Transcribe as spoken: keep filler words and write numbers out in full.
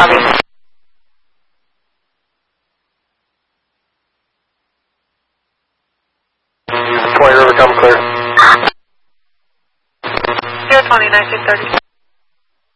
Copy. twenty River, come clear. zero twenty, nineteen thirty.